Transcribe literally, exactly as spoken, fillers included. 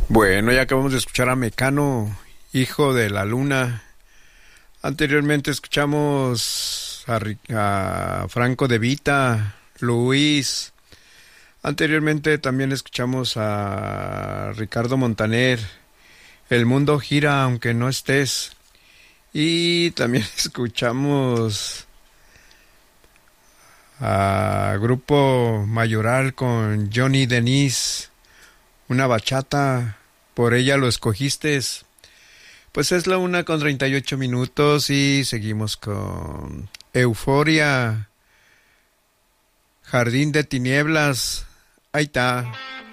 Bueno, ya acabamos de escuchar a Mecano, Hijo de la Luna. Anteriormente escuchamos a, Ri- a Franco De Vita, Luis. Anteriormente también escuchamos a Ricardo Montaner, El mundo gira aunque no estés. Y también escuchamos a Grupo Mayoral con Johnny Denise, una bachata, por ella lo escogiste. Pues es la una con treinta y ocho minutos y seguimos con Euforia, Jardín de Tinieblas. Ahí está.